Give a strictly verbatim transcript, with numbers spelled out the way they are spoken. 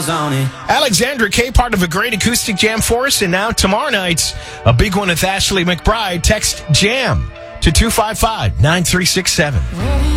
miles on it. Alexandra K, part of a great acoustic jam for us. And now tomorrow night's a big one with Ashley McBride. Text JAM to two five five, nine three six seven.